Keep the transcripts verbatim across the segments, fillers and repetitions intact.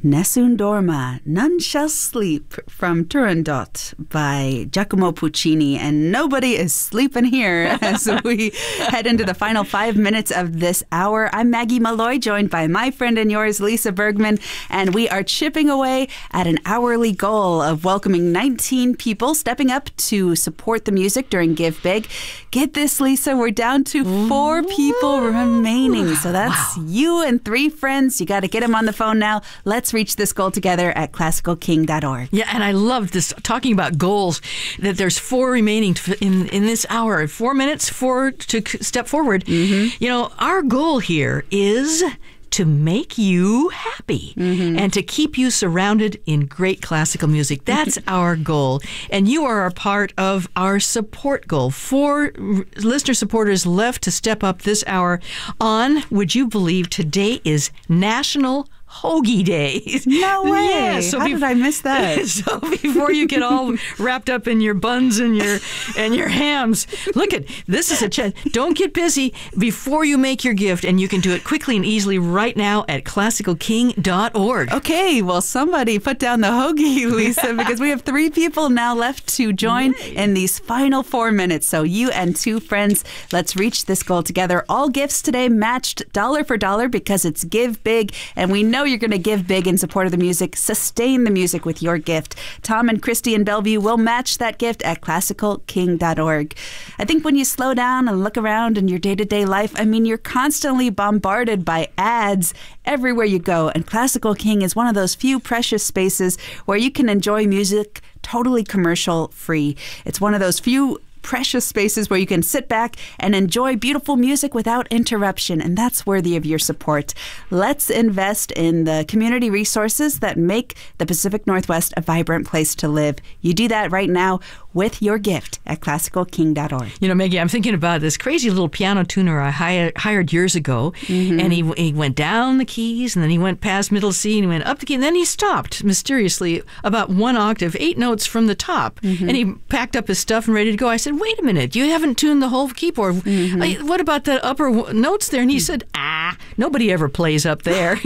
Nessun dorma, none shall sleep from Turandot by Giacomo Puccini. And nobody is sleeping here as we head into the final five minutes of this hour. I'm Maggie Malloy, joined by my friend and yours, Lisa Bergman. And we are chipping away at an hourly goal of welcoming nineteen people stepping up to support the music during Give Big. Get this, Lisa, we're down to four people remaining. So that's wow. you and three friends. You got to get them on the phone now. Let's reach this goal together at classical king dot org. Yeah, and I love this, talking about goals, that there's four remaining in, in this hour. Four minutes, four to step forward. Mm-hmm. You know, our goal here is to make you happy mm-hmm. and to keep you surrounded in great classical music. That's our goal. And you are a part of our support goal. Four listener supporters left to step up this hour on, would you believe, today is National Hoagie Day. No way. Yeah, so How be- did I miss that? So before you get all wrapped up in your buns and your and your hams, look at this is a chance. Don't get busy before you make your gift, and you can do it quickly and easily right now at classical king dot org. Okay, well, somebody put down the hoagie, Lisa, because we have three people now left to join Yay. in these final four minutes. So you and two friends, let's reach this goal together. All gifts today matched dollar for dollar because it's Give Big, and we know you're going to give big in support of the music. Sustain the music with your gift. Tom and Christy in Bellevue will match that gift at classical king dot org. I think when you slow down and look around in your day-to-day life, I mean, you're constantly bombarded by ads everywhere you go. And Classical King is one of those few precious spaces where you can enjoy music totally commercial free. It's one of those few precious spaces where you can sit back and enjoy beautiful music without interruption, and that's worthy of your support. Let's invest in the community resources that make the Pacific Northwest a vibrant place to live. You do that right now with your gift at classical king dot org. You know, Maggie, I'm thinking about this crazy little piano tuner I hired, hired years ago, mm-hmm. and he he went down the keys, and then he went past middle C, and he went up the key, and then he stopped mysteriously about one octave, eight notes from the top, mm-hmm. and he packed up his stuff and ready to go. I said, wait a minute, you haven't tuned the whole keyboard. Mm-hmm. I, what about the upper w- notes there? And he said, ah, nobody ever plays up there.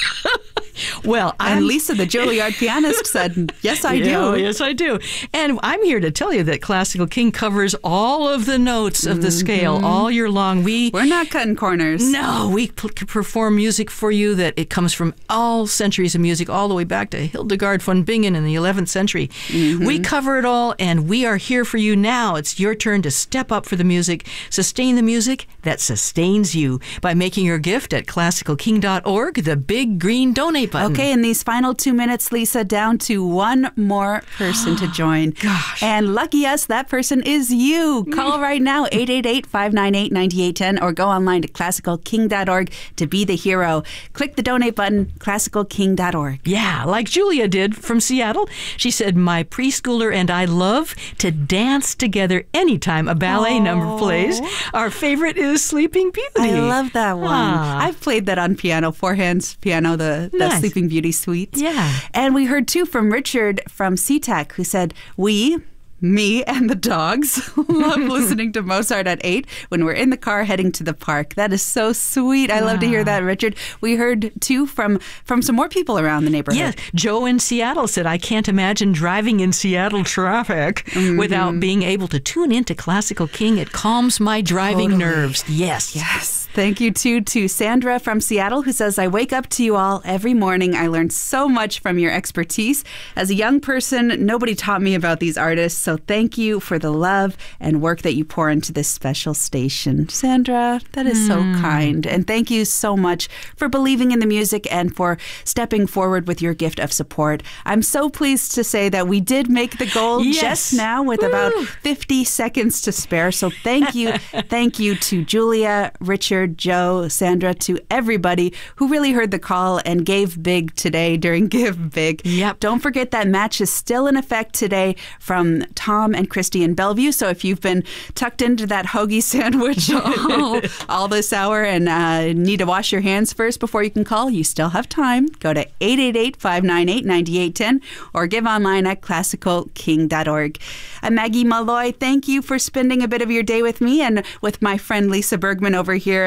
Well, and I'm, Lisa, the Juilliard pianist, said, yes, I yeah, do. Yes, I do. And I'm here to tell you that Classical King covers all of the notes of the mm-hmm. scale all year long. We, We're not cutting corners. No, we p- perform music for you that it comes from all centuries of music, all the way back to Hildegard von Bingen in the eleventh century. Mm-hmm. We cover it all, and we are here for you now. It's your turn to step up for the music, sustain the music that sustains you by making your gift at classical king dot org, the big green donate button. Okay, in these final two minutes, Lisa, down to one more person to join. Gosh. And lucky us, that person is you. Call right now, eight eight eight, five nine eight, nine eight one zero, or go online to classical king dot org to be the hero. Click the donate button, classical king dot org. Yeah, like Julia did from Seattle. She said, my preschooler and I love to dance together anytime a ballet Aww. number plays. Our favorite is Sleeping Beauty. I love that one. Ah. I've played that on piano, four hands piano, the, the Nice. Sleeping Beauty suite. Yeah. And we heard too from Richard from SeaTac, who said, we, me and the dogs love listening to Mozart at eight when we're in the car heading to the park. That is so sweet. I love to hear that, Richard. We heard too from from some more people around the neighborhood. Yes, Joe in Seattle said, I can't imagine driving in Seattle traffic mm-hmm. without being able to tune into Classical King. It calms my driving Totally. nerves. Yes. Yes. Thank you, too, to Sandra from Seattle, who says, I wake up to you all every morning. I learn so much from your expertise. As a young person, nobody taught me about these artists, so thank you for the love and work that you pour into this special station. Sandra, that is mm. so kind. And thank you so much for believing in the music and for stepping forward with your gift of support. I'm so pleased to say that we did make the goal yes. just now with Woo. about fifty seconds to spare. So thank you. Thank you to Julia, Richard, Joe, Sandra, to everybody who really heard the call and gave big today during Give Big. Yep. Don't forget that match is still in effect today from Tom and Christy in Bellevue. So if you've been tucked into that hoagie sandwich all, all this hour and uh, need to wash your hands first before you can call, you still have time. Go to eight eight eight, five nine eight, nine eight one zero or give online at classical king dot org. I'm Maggie Malloy. Thank you for spending a bit of your day with me and with my friend Lisa Bergman over here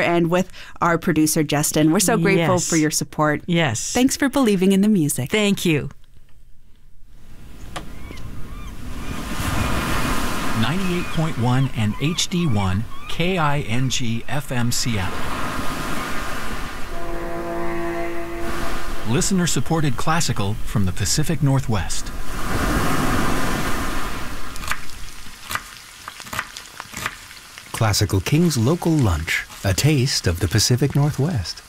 and with our producer, Justin. We're so grateful Yes. for your support. Yes. Thanks for believing in the music. Thank you. ninety-eight point one and H D one K I N G F M Seattle. Listener-supported classical from the Pacific Northwest. Classical King's Local Lunch, a taste of the Pacific Northwest.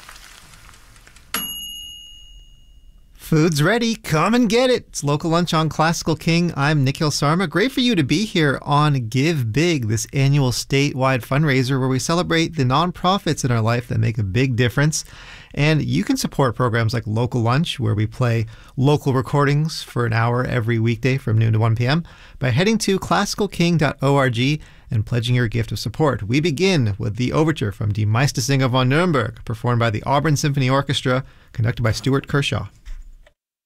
Food's ready. Come and get it. It's Local Lunch on Classical King. I'm Nikhil Sarma. Great for you to be here on Give Big, this annual statewide fundraiser where we celebrate the nonprofits in our life that make a big difference. And you can support programs like Local Lunch, where we play local recordings for an hour every weekday from noon to one p.m. by heading to classical king dot org and pledging your gift of support. We begin with the overture from Die Meistersinger von Nürnberg, performed by the Auburn Symphony Orchestra, conducted by Stuart Kershaw.